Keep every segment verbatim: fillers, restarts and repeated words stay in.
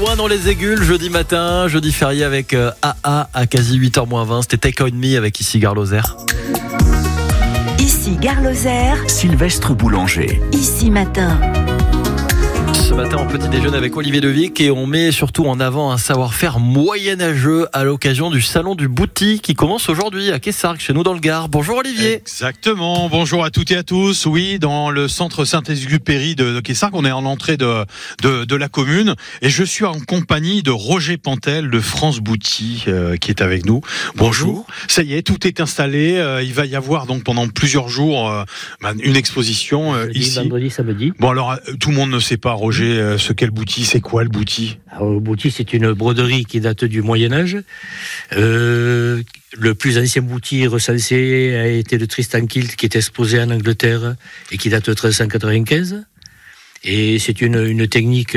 loin dans les aiguilles, jeudi matin, jeudi férié avec euh, A A à quasi huit heures moins vingt. C'était Take On Me avec ici Gare Lozère. Ici Gare Lozère, Sylvestre Boulanger. Ici Matin. Ce matin, en petit déjeuner avec Olivier Devic et on met surtout en avant un savoir-faire moyenâgeux à l'occasion du salon du Bouti qui commence aujourd'hui à Quessargues, chez nous dans le Gard. Bonjour Olivier. Exactement, bonjour à toutes et à tous. Oui, dans le centre Saint-Exupéry de, de Quessargues, on est en entrée de, de, de la commune et je suis en compagnie de Roger Pantel de France Bouti euh, qui est avec nous. Bonjour. Bonjour. Ça y est, tout est installé. Euh, il va y avoir donc pendant plusieurs jours euh, une exposition euh, Jeudi, ici. Vendredi, samedi. Bon alors, tout le monde ne sait pas, Roger, ce qu'est le Bouti. C'est quoi le Bouti? Alors, le Bouti, c'est une broderie qui date du Moyen-Âge. Euh, le plus ancien Bouti recensé a été le Tristan Kilt, qui est exposé en Angleterre et qui date de treize cent quatre-vingt-quinze. Et c'est une, une technique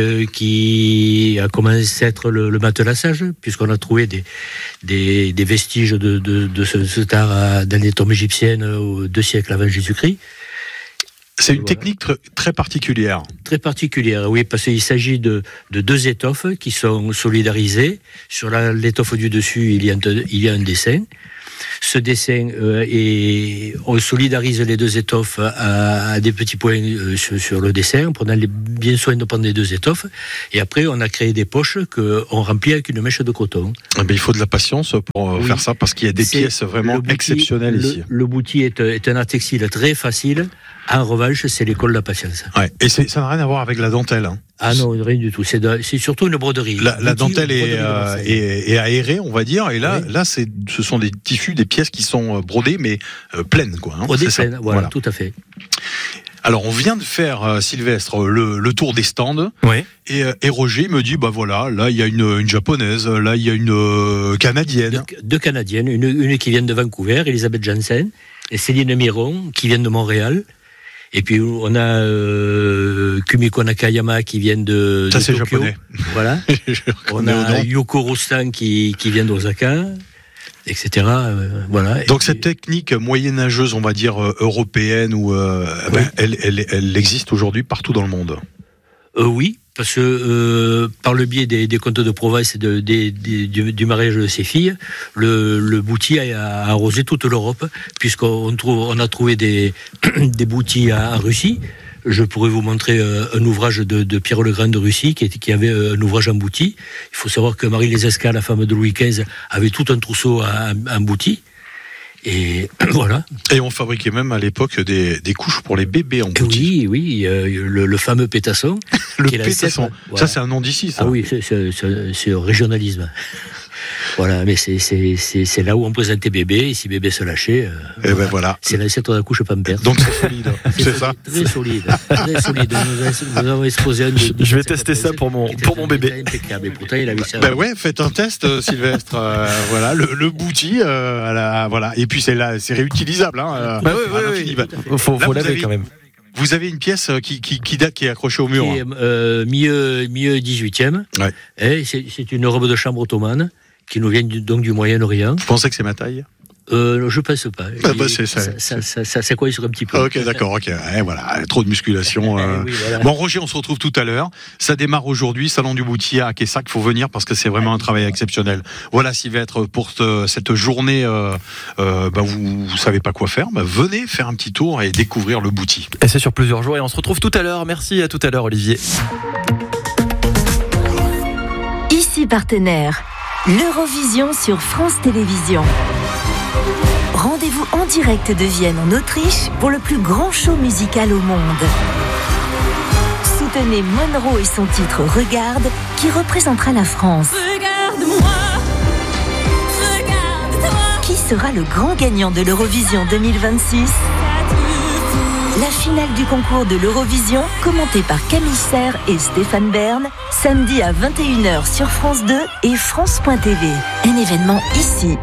qui a commencé à être le, le matelassage, puisqu'on a trouvé des, des, des vestiges de, de, de ce, ce art dans les tombes égyptiennes deux siècles avant Jésus-Christ. C'est une voilà. technique tr- très particulière. Très particulière, oui, parce qu'il s'agit de, de deux étoffes qui sont solidarisées. Sur la, l'étoffe du dessus, il y a un, il y a un dessin. Ce dessin, euh, est, on solidarise les deux étoffes à, à des petits points euh, sur, sur le dessin, en prenant les, bien soin de prendre les deux étoffes. Et après, on a créé des poches qu'on remplit avec une mèche de coton. Eh bien, il faut de la patience pour euh, oui. faire ça, parce qu'il y a des C'est pièces vraiment bouti, exceptionnelles le, ici. Le Bouti est, est un art textile très facile. En revanche, c'est l'école de la patience. Ouais. Et c'est, ça n'a rien à voir avec la dentelle. Hein. Ah non, rien du tout. C'est, de, c'est surtout une broderie. La, la Bouti, dentelle est, euh, est, est aérée, on va dire. Et là, oui. là c'est, ce sont des tissus, des pièces qui sont brodées, mais euh, pleines. Quoi, hein. Brodées c'est pleines, ça. Voilà, voilà, tout à fait. Alors, on vient de faire, euh, Sylvestre, le, le tour des stands. Oui. Et, euh, et Roger me dit, bah voilà, là, il y a une, une japonaise, là, il y a une euh, canadienne. Deux, deux canadiennes, une, une qui vient de Vancouver, Elisabeth Janssen, et Céline Miron, qui vient de Montréal. Et puis on a euh, Kumiko Nakayama qui vient de, ça, de c'est Tokyo. Japonais. Voilà. On a Yoko Rustan qui, qui vient d'Osaka, et cetera. Euh, voilà. Donc et cette puis, technique moyenâgeuse, on va dire euh, européenne, ou euh, oui. ben, elle, elle, elle existe aujourd'hui partout dans le monde. Euh, oui, parce que euh, par le biais des, des contes de Provence et de, des, des, du, du mariage de ses filles, le, le Bouti a, a arrosé toute l'Europe, puisqu'on trouve, on a trouvé des, des Boutis en Russie. Je pourrais vous montrer euh, un ouvrage de, de Pierre le Grand de Russie, qui, qui avait un ouvrage en Bouti. Il faut savoir que Marie Lesesca, la femme de Louis quinze, avait tout un trousseau en, en Bouti. Et voilà. Et on fabriquait même à l'époque des, des couches pour les bébés en Bouti. Oui, oui, euh, le, le fameux pétasson. Le pétasson, voilà. Ça c'est un nom d'ici, ça. Ah oui, c'est, c'est, c'est, c'est régionalisme. Voilà, mais c'est, c'est, c'est, c'est là où on présentait bébé, et si bébé se lâchait, euh, et voilà. ben voilà. C'est l'ancêtre de la couche Pampers. Donc c'est solide, c'est, c'est ça. Très solide, très solide. Nous, nous avons exposé un de, de Je vais tester ça pour mon, pour mon bébé. Impeccable. Et pourtant, il a vu ça. Ben ouais, faites un test, euh, Sylvestre. euh, voilà, le, le Bouti, euh, à la, voilà. Et puis c'est là, c'est réutilisable. Hein, euh, bah oui, oui, oui. Il faut, faut laver quand même. Vous avez une pièce qui, qui, qui date, qui est accrochée au mur. Qui est, euh, milieu, milieu dix-huitième. Ouais. Et c'est, c'est une robe de chambre ottomane qui nous vient du, donc du Moyen-Orient. Vous pensez que c'est ma taille? Euh, je pense pas. Ah bah c'est ça. Ça, ça, ça, ça, ça coince sur un petit peu. Ok, d'accord, ok. Eh, voilà, trop de musculation. Euh... Eh oui, voilà. Bon, Roger, on se retrouve tout à l'heure. Ça démarre aujourd'hui, Salon du Bouti à Quessargues. Il faut venir parce que c'est vraiment un travail exceptionnel. Voilà, Sylvestre, pour te, cette journée, euh, euh, bah, vous, vous savez pas quoi faire, bah, venez faire un petit tour et découvrir le Bouti. Et c'est sur plusieurs jours et on se retrouve tout à l'heure. Merci, à tout à l'heure, Olivier. Ici partenaire, l'Eurovision sur France Télévisions. Rendez-vous en direct de Vienne en Autriche pour le plus grand show musical au monde. Soutenez Monroe et son titre Regarde qui représentera la France. Regarde-moi, regarde-toi. Qui sera le grand gagnant de l'Eurovision deux mille vingt-six? La finale du concours de l'Eurovision, commentée par Camille Serre et Stéphane Bern, samedi à vingt et une heures sur France deux et France point T V. Un événement ici.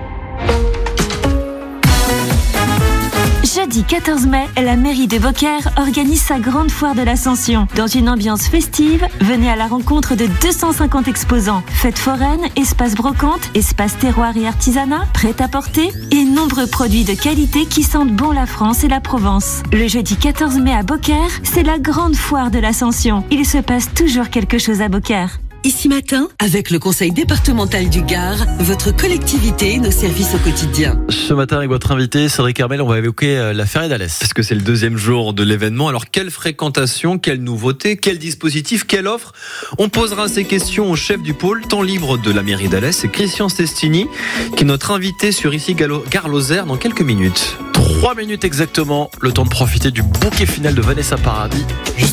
Jeudi quatorze mai, la mairie de Beaucaire organise sa grande foire de l'Ascension. Dans une ambiance festive, venez à la rencontre de deux cent cinquante exposants. Fêtes foraines, espace brocante, espace terroir et artisanat, prêt-à-porter et nombreux produits de qualité qui sentent bon la France et la Provence. Le jeudi quatorze mai à Beaucaire, c'est la grande foire de l'Ascension. Il se passe toujours quelque chose à Beaucaire. Ici Matin, avec le conseil départemental du Gard, votre collectivité et nos services au quotidien. Ce matin, avec votre invité, Cédric Hermel, on va évoquer la Feria d'Alès. Parce que c'est le deuxième jour de l'événement. Alors, quelle fréquentation, quelle nouveauté, quel dispositif, quelle offre? On posera ces questions au chef du pôle temps libre de la mairie d'Alès, c'est Christian Stestini, qui est notre invité sur ici Gare Lozère dans quelques minutes. Trois minutes exactement, le temps de profiter du bouquet final de Vanessa Paradis.